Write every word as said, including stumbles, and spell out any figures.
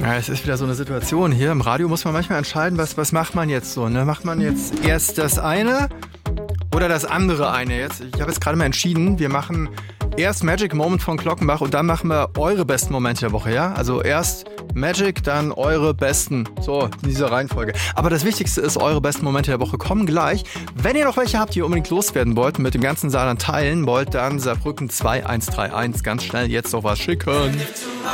Ja, es ist wieder so eine Situation hier. Im Radio muss man manchmal entscheiden, was, was macht man jetzt so. Ne? Macht man jetzt erst das eine oder das andere eine? Jetzt, ich habe jetzt gerade mal entschieden, wir machen erst Magic Moment von Glockenbach und dann machen wir eure besten Momente der Woche, ja? Also erst Magic, dann eure besten. So, in dieser Reihenfolge. Aber das Wichtigste ist, eure besten Momente der Woche kommen gleich. Wenn ihr noch welche habt, die ihr unbedingt loswerden wollt, mit dem ganzen Saarland teilen wollt, dann Saarbrücken zwei eins drei eins ganz schnell jetzt noch was schicken.